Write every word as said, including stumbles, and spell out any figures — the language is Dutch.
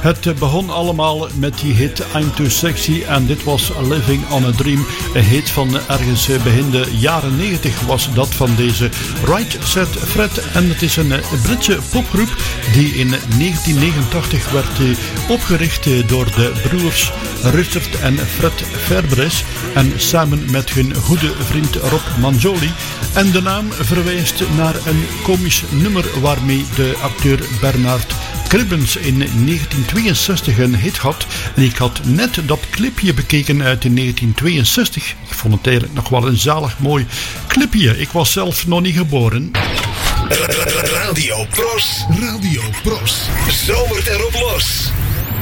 Het begon allemaal met die hit I'm Too Sexy en dit was Living on a Dream. Een hit van ergens begin de jaren negentig was dat van deze Right Said Fred. En het is een Britse popgroep die in negentien negenentachtig werd opgericht door de broers Richard en Fred Fairbrass en samen met hun goede vriend Rob Manzoli. En de naam verwijst naar een komisch nummer waarmee de acteur Bernard Cribbins in negentien tweeënzestig een hit had. En ik had net dat clipje bekeken uit negentien tweeënzestig. Ik vond het eigenlijk nog wel een zalig mooi clipje. Ik was zelf nog niet geboren. Radio Pros. Radio Pros. Zomert erop los.